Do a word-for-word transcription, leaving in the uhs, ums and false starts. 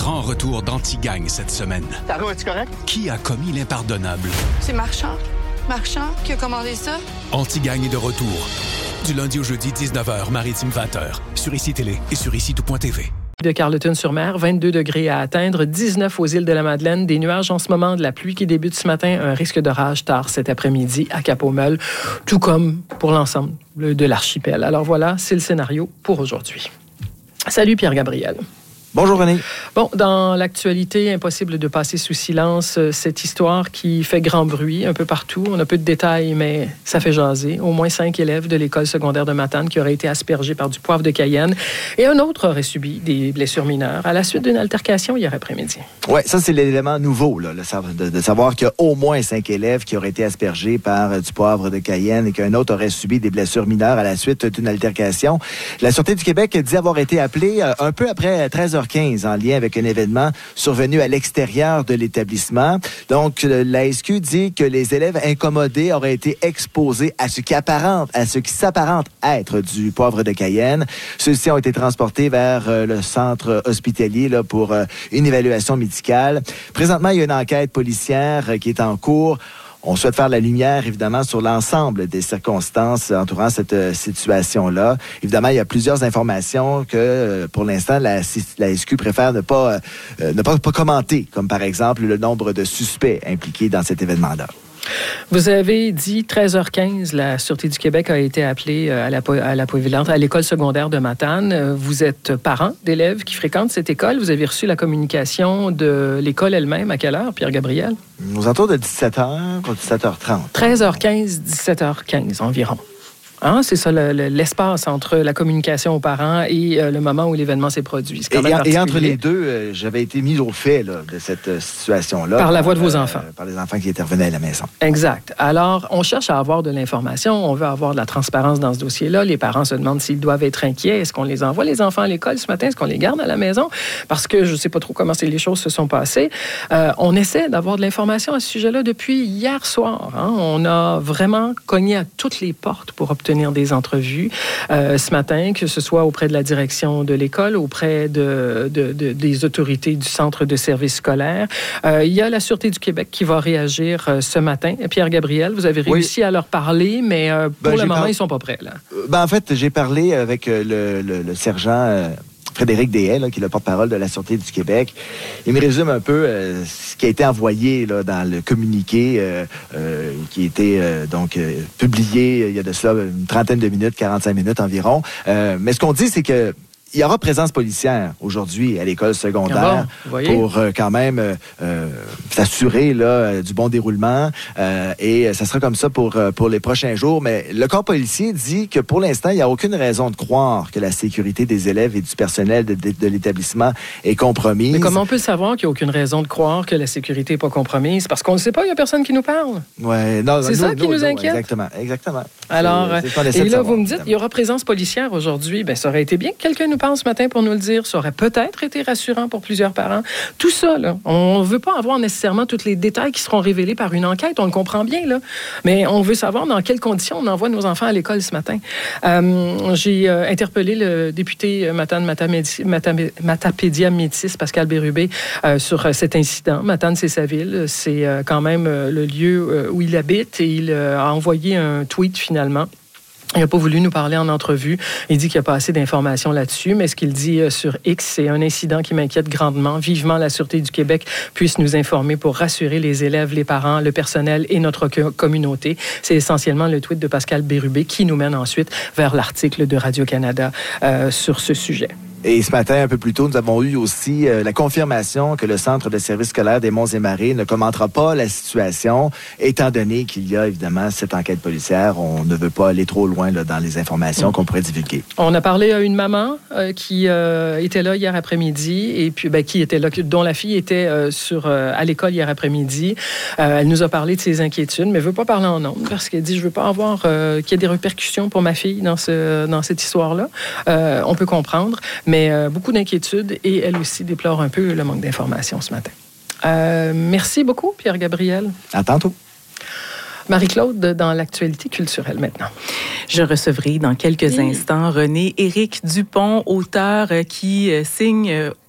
grand retour d'Anti-Gang cette semaine. Taro, es-tu correct? Qui a commis l'impardonnable? C'est Marchand. Marchand qui a commandé ça. Anti-Gang est de retour. Du lundi au jeudi, dix-neuf heures, Maritime vingt heures. Sur Ici Télé et sur ici tout point t v. De Carleton-sur-Mer, vingt-deux degrés à atteindre, dix-neuf aux îles de la Madeleine, des nuages en ce moment, de la pluie qui débute ce matin, un risque d'orage tard cet après-midi à Cap-aux-Meules, tout comme pour l'ensemble de l'archipel. Alors voilà, c'est le scénario pour aujourd'hui. Salut Pierre-Gabriel. Bonjour René. Bon, dans l'actualité, impossible de passer sous silence cette histoire qui fait grand bruit un peu partout. On a peu de détails, mais ça fait jaser. Au moins cinq élèves de l'école secondaire de Matane qui auraient été aspergés par du poivre de Cayenne et un autre aurait subi des blessures mineures à la suite d'une altercation hier après-midi. Oui, ça c'est l'élément nouveau, là, de, de savoir qu'il y a au moins cinq élèves qui auraient été aspergés par du poivre de Cayenne et qu'un autre aurait subi des blessures mineures à la suite d'une altercation. La Sûreté du Québec dit avoir été appelée un peu après treize heures quinze en lien avec un événement survenu à l'extérieur de l'établissement. Donc, la S Q dit que les élèves incommodés auraient été exposés à ce qui apparente, à ce qui s'apparente être du poivre de Cayenne. Ceux-ci ont été transportés vers euh, le centre hospitalier là, pour euh, une évaluation médicale. Présentement, il y a une enquête policière euh, qui est en cours. On souhaite faire la lumière, évidemment, sur l'ensemble des circonstances entourant cette euh, situation-là. Évidemment, il y a plusieurs informations que, euh, pour l'instant, la, la S Q préfère ne pas, euh, ne pas, pas commenter, comme par exemple le nombre de suspects impliqués dans cet événement-là. Vous avez dit treize heures quinze, la Sûreté du Québec a été appelée à la, à la Poivillante, à l'école secondaire de Matane. Vous êtes parent d'élèves qui fréquentent cette école. Vous avez reçu la communication de l'école elle-même. À quelle heure, Pierre-Gabriel? Aux alentours de dix-sept heures, dix-sept heures trente. treize heures quinze, dix-sept heures quinze environ. Hein? C'est ça le, le, l'espace entre la communication aux parents et euh, le moment où l'événement s'est produit. C'est quand et, même et entre les deux, euh, j'avais été mis au fait là, de cette euh, situation-là. Par la voix de vos euh, enfants. Par les enfants qui intervenaient à la maison. Exact. Alors, on cherche à avoir de l'information, on veut avoir de la transparence dans ce dossier-là. Les parents se demandent s'ils doivent être inquiets. Est-ce qu'on les envoie, les enfants, à l'école ce matin? Est-ce qu'on les garde à la maison? Parce que je ne sais pas trop comment les choses se sont passées. Euh, on essaie d'avoir de l'information à ce sujet-là depuis hier soir. Hein? On a vraiment cogné à toutes les portes pour obtenir des entrevues. Euh, ce matin, que ce soit auprès de la direction de l'école, auprès de, de, de, des autorités du centre de services scolaires. Euh, il y a la Sûreté du Québec qui va réagir euh, ce matin. Pierre-Gabriel, vous avez réussi oui. à leur parler, mais euh, pour ben, le moment, par... ils ne sont pas prêts. Là. Ben, en fait, j'ai parlé avec euh, le, le, le sergent... Euh... Frédéric Deshaies, là, qui est le porte-parole de la Sûreté du Québec. Il me résume un peu euh, ce qui a été envoyé là, dans le communiqué euh, euh, qui a été euh, donc euh, publié il y a de cela une trentaine de minutes, quarante-cinq minutes environ. Euh, mais ce qu'on dit, c'est que il y aura présence policière aujourd'hui à l'école secondaire ah bon, pour euh, quand même euh, euh, s'assurer là, euh, du bon déroulement euh, et ça sera comme ça pour, euh, pour les prochains jours. Mais le corps policier dit que pour l'instant, il n'y a aucune raison de croire que la sécurité des élèves et du personnel de, de, de l'établissement est compromise. Mais comment on peut savoir qu'il n'y a aucune raison de croire que la sécurité n'est pas compromise? Parce qu'on ne sait pas, il n'y a personne qui nous parle. Ouais, non, c'est nous, ça qui nous, nous nous inquiète? Exactement, exactement. Alors, c'est, c'est et là, savoir, vous me dites, évidemment. il y aura présence policière aujourd'hui. Bien, ça aurait été bien que quelqu'un nous parle ce matin pour nous le dire. Ça aurait peut-être été rassurant pour plusieurs parents. Tout ça, là, on ne veut pas avoir nécessairement tous les détails qui seront révélés par une enquête. On le comprend bien, là. Mais on veut savoir dans quelles conditions on envoie nos enfants à l'école ce matin. Euh, j'ai euh, interpellé le député Matane Matapédia Métis, Pascal Bérubé, euh, sur euh, cet incident. Matane, c'est sa ville. C'est euh, quand même euh, le lieu euh, où il habite et il euh, a envoyé un tweet finalement. Il n'a pas voulu nous parler en entrevue. Il dit qu'il n'y a pas assez d'informations là-dessus, mais ce qu'il dit sur X, c'est un incident qui m'inquiète grandement. Vivement, la Sûreté du Québec puisse nous informer pour rassurer les élèves, les parents, le personnel et notre communauté. C'est essentiellement le tweet de Pascal Bérubé qui nous mène ensuite vers l'article de Radio-Canada euh, sur ce sujet. Et ce matin, un peu plus tôt, nous avons eu aussi euh, la confirmation que le Centre de services scolaires des Monts-et-Marais ne commentera pas la situation, étant donné qu'il y a évidemment cette enquête policière. On ne veut pas aller trop loin là, dans les informations mmh. qu'on pourrait divulguer. On a parlé à une maman euh, qui euh, était là hier après-midi, et puis ben, qui était là, dont la fille était euh, sur, euh, à l'école hier après-midi. Euh, elle nous a parlé de ses inquiétudes, mais elle ne veut pas parler en ondes parce qu'elle dit « Je ne veux pas avoir euh, qu'il y ait des répercussions pour ma fille dans, ce, dans cette histoire-là. Euh, » On peut comprendre. Mais euh, beaucoup d'inquiétudes et elle aussi déplore un peu le manque d'informations ce matin. Euh, merci beaucoup, Pierre-Gabriel. À tantôt. Marie-Claude, dans l'actualité culturelle maintenant. Je recevrai dans quelques oui. instants René-Éric Dupont, auteur qui signe